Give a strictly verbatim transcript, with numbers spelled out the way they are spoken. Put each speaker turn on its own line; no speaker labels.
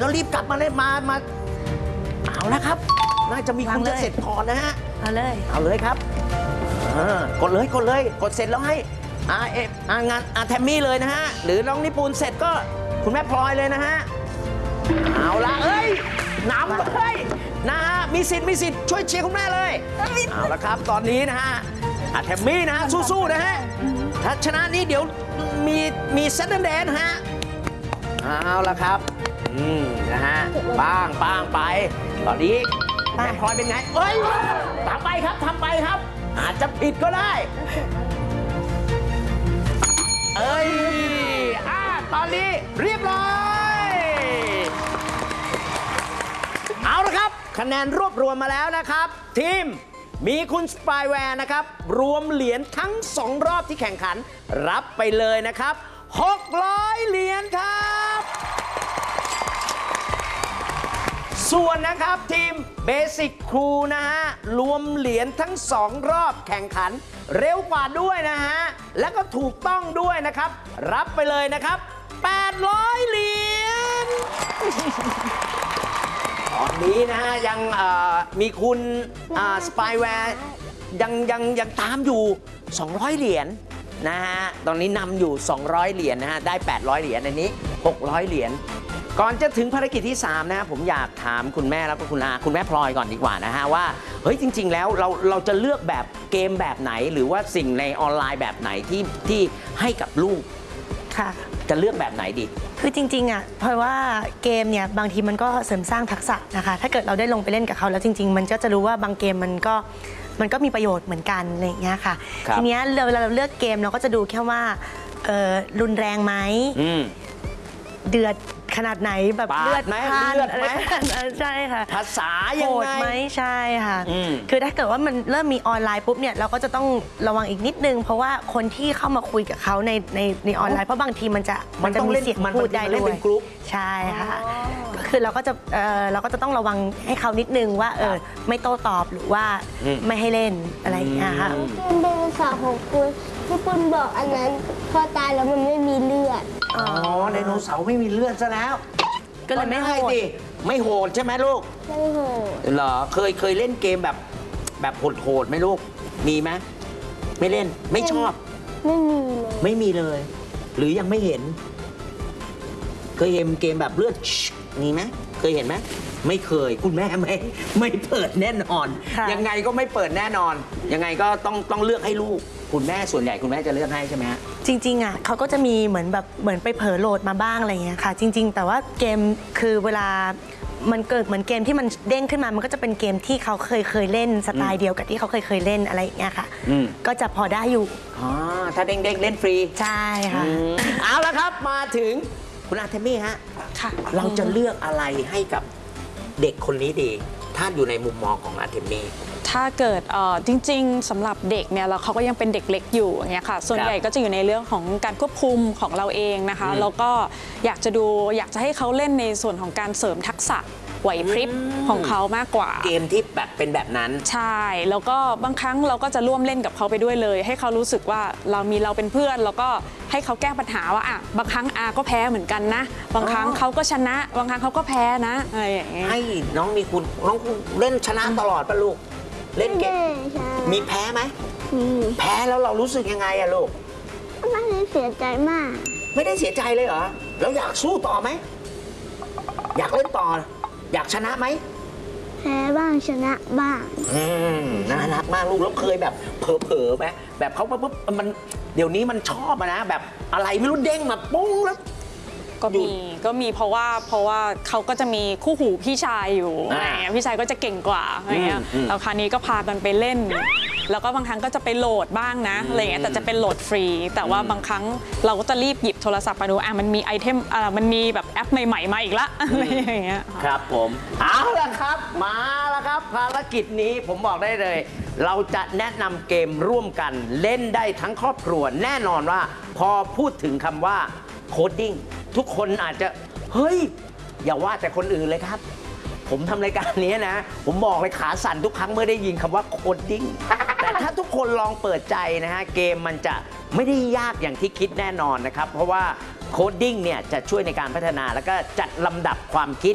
แล้วรีบกลับมาเลยมามาเอาละครับน่าจะมีคนจะเสร็จก่อนนะฮะ
เอาเลย
เอาเลยครับกดเลยกดเลยกดเสร็จแล้วให้อาเอฟอางานอาแทมมี่เลยนะฮะหรือน้องนิปูนเสร็จก็คุณแม่พลอยเลยนะฮะเอาละเอ้ยน้ำเฮ้ยนะฮะมีสิทธิ์มีสิทธิ์ช่วยเชียร์คุณแม่เลยเอาละครับตอนนี้นะฮะอาแทมมี่นะฮะสู้ๆนะฮะถ้าชนะนี้เดี๋ยวมีมีเซตแดนฮะเอาละครับอืมนะฮะป้างป้างไปตอนนี้แม่พลอยเป็นไงเอ้ยทำไปครับทำไปครับอาจจะผิดก็ได้เอ้ยอ่าตอนนี้เรียบร้อยเอาละครับคะแนนรวบรวมมาแล้วนะครับทีมมีคุณสปายแวร์นะครับรวมเหรียญทั้งสองรอบที่แข่งขันรับไปเลยนะครับหกร้อยเหรียญครับส่วนนะครับทีมเบสิกครูนะฮะรวมเหรียญทั้งสองรอบแข่งขันเร็วกว่าด้วยนะฮะและก็ถูกต้องด้วยนะครับรับไปเลยนะครับแปดร้อยเหรียญตอนนี้นะฮะยังมีคุณสปายแวร์ยังยังยังตามอยู่สองร้อยเหรียญนะฮะตอนนี้นำอยู่สองร้อยเหรียญนะฮะได้แปดร้อยเหรียญในนี้หกร้อยเหรียญก่อนจะถึงภารกิจที่สามนะผมอยากถามคุณแม่แล้วก็คุณอาคุณแม่พลอยก่อนดีกว่านะฮะว่าเฮ้ยจริงๆแล้วเราเราจะเลือกแบบเกมแบบไหนหรือว่าสิ่งในออนไลน์แบบไหนที่ที่ให้กับลูก
ค่ะ
จะเลือกแบบไหนดี
คือจริงๆอ่ะเพราะว่าเกมเนี่ยบางทีมันก็เสริมสร้างทักษะนะคะถ้าเกิดเราได้ลงไปเล่นกับเขาแล้วจริงๆมันก็จะรู้ว่าบางเกมมันก็มันก็มีประโยชน์เหมือนกันอะไรอย่างเงี้ยค่ะทีเนี้ยเวลาเราเลือกเกมเราก็จะดูแค่ว่ารุนแรงไหมเดือดขนาดไหนแบบเลือดพล่านอะไรใช่ค่ะ
ภาษายังไง
ไหมใช่ค่ะคือถ้าเกิดว่ามันเริ่มมีออนไลน์ปุ๊บเนี่ยเราก็จะต้องระวังอีกนิดนึงเพราะว่าคนที่เข้ามาคุยกับเขาในในในออนไลน์เพราะบางทีมันจะมันจะมีเสียงพูดได้ด้วยใช่ค่ะก็คือเราก็จะเออเราก็จะต้องระวังให้เขานิดนึงว่าเออไม่โต้ตอบหรือว่าไม่ให้เล่นอะไรอย่างเงี้ยค่ะ
เป็นไดโนเสาร์ของคุณที่คุณบอกอันนั้นพอตายแล้วมันไม่มีเลือด
อ๋อไดโนเสาร์ไม่มีเลือดซะแล้ว
ก็เลยไม่โหด
ไม่โหดใช่ไหมลูก
ไม่โหด
เหรอเคยเคยเล่นเกมแบบแบบโหดๆไหมลูกมีไหมไม่เล่นไม่ชอบ
ไม่มีเลย
ไม่มีเลย หรือยังไม่เห็นเคยเห็นเกมแบบเลือดมีไหมเคยเห็นไหมไม่เคยคุณแม่ไม่ไม่เปิดแน่นอนยังไงก็ไม่เปิดแน่นอนยังไงก็ต้องต้องเลือกให้ลูกคุณแม่ส่วนใหญ่คุณแม่จะเลือกให้ใช่ไหมฮะ
จริงๆอ่ะเขาก็จะมีเหมือนแบบเหมือนไปเผลอโหลดมาบ้างอะไรเงี้ยค่ะจริงๆแต่ว่าเกมคือเวลามันเกิดเหมือนเกมที่มันเด้งขึ้นมามันก็จะเป็นเกมที่เขาเคยเคยเล่นสไตล์เดียวกับที่เขาเคยเคยเล่นอะไรอย่างเงี้ยค่ะก็จะพอได้อยู่
อ๋อถ้าเด้งเด้งเล่นฟรี
ใช่ค่ะ
เอาละครับมาถึงคุณอาเทมี่ฮะ
ค่ะ
เราจะเลือกอะไรให้กับเด็กคนนี้ดีถ้าอยู่ในมุมมองของอาเทมี่
ถ้าเกิดจริงๆสำหรับเด็กเนี่ยเราเขาก็ยังเป็นเด็กเล็กอยู่อย่างเงี้ยค่ะส่วนใหญ่ก็จะอยู่ในเรื่องของการควบคุมของเราเองนะคะแล้วก็อยากจะดูอยากจะให้เขาเล่นในส่วนของการเสริมทักษะไหวพริบของเขามากกว่า
เกมที่แบบเป็นแบบนั้น
ใช่แล้วก็บางครั้งเราก็จะร่วมเล่นกับเขาไปด้วยเลยให้เขารู้สึกว่าเรามีเราเป็นเพื่อนแล้วก็ให้เขาแก้ปัญหาว่าอ่ะบางครั้งอาก็แพ้เหมือนกันนะบางครั้งเขาก็ชนะบางครั้งเขาก็แพ้นะอะไรอย่างเงี้ย
ให้น้องมีคุณน้องคุณเล่นชนะตลอดป่ะลูกเล่นเกมมีแพ้ไหมแพ้แล้วเรารู้สึกยังไงอะลูก
ไม่ได้เสียใจมาก
ไม่ได้เสียใจเลยเหรอแล้วอยากสู้ต่อไหมอยากเล่นต่ออยากชนะไหม
แพ้บ้างชนะบ้าง
อืมน่ารักมากลูกแล้วเคยแบบเผลอๆไหมแบบเขาปุ๊บมันเดี๋ยวนี้มันชอบนะแบบอะไรไม่รู้เด้งมาปุ้งแล้ว
ก็มีก็มีเพราะว่าเพราะว่าเขาก็จะมีคู่หูพี่ชายอยู่อะไรเงี้ยพี่ชายก็จะเก่งกว่าอะไรเงี้ยแล้วคราวนี้ก็พากันไปเล่นแล้วก็บางครั้งก็จะไปโหลดบ้างนะอะไรเงี้ยแต่จะเป็นโหลดฟรีแต่ว่าบางครั้งเราก็จะรีบหยิบโทรศัพท์มาดูอ่ะมันมีไอเทมอ่ะมันมีแบบแอปใหม่ๆมาอีกละอะไรอย่างเงี้ย
ครับผมเอาละครับมาแล้วครับภารกิจนี้ผมบอกได้เลยเราจะแนะนำเกมร่วมกันเล่นได้ทั้งครอบครัวแน่นอนว่าพอพูดถึงคำว่าโคดดิ้งทุกคนอาจจะเฮ้ยอย่าว่าแต่คนอื่นเลยครับผมทำรายการนี้นะผมบอกเลยขาสั่นทุกครั้งเมื่อได้ยินคำว่าโคดดิ้งแต่ถ้าทุกคนลองเปิดใจนะฮะเกมมันจะไม่ได้ยากอย่างที่คิดแน่นอนนะครับเพราะว่าโคดดิ้งเนี่ยจะช่วยในการพัฒนาแล้วก็จัดลำดับความคิด